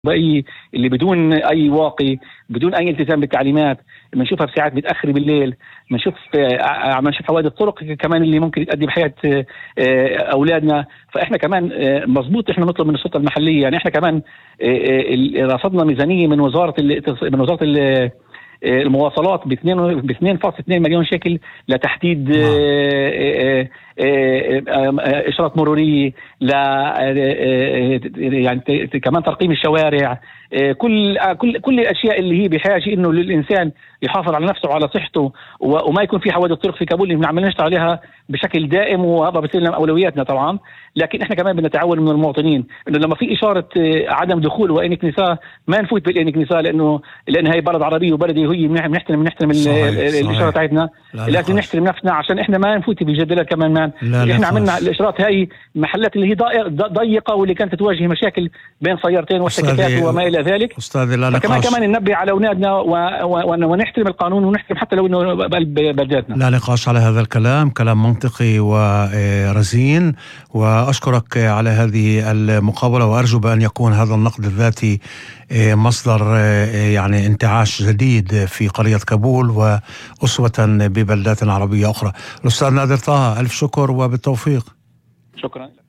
اللي بدون اي واقي، بدون اي التزام بالتعليمات، بنشوفها بساعات متاخر بالليل، بنشوف حوادث طرق كمان اللي ممكن تؤدي بحياه اولادنا. فاحنا كمان مضبوط احنا نطلب من السلطه المحليه، يعني احنا كمان رصدنا ميزانيه من وزاره المواصلات ب 2.2 مليون شекل لتحديد اشارات مروريه، يعني كمان ترقيم الشوارع، كل الاشياء اللي هي بحاجه انه للانسان يحافظ على نفسه وعلى صحته وما يكون في حوادث طرق في كابول، اللي بنعمل نشتغل عليها بشكل دائم، وهذا بصير لنا اولوياتنا طبعا. لكن احنا كمان بدنا تعاون من المواطنين، انه لما في اشاره عدم دخول وإن كنيسة ما نفوت بالإن كنيسة، لان هي بلد عربي وبلدي، وهي بنحترم الاشاره تاعتنا، لازم نحترم نفسنا عشان احنا ما نفوت بجدلات كمان. احنا عملنا الاشارات هاي محلات اللي هي ضيقه، واللي كانت تواجه مشاكل بين سيارتين وسكتات وما الى ذلك. كمان ننبه على اولادنا ونحترم القانون، ونحترم حتى لو انه بلداتنا. لا نقاش على هذا الكلام، كلام منطقي ورزين، واشكرك على هذه المقابله، وارجو بان يكون هذا النقد الذاتي مصدر يعني انتعاش جديد في قرية كابول وأسوة ببلدات عربية أخرى. الأستاذ نادر طه، ألف شكر وبالتوفيق. شكرا.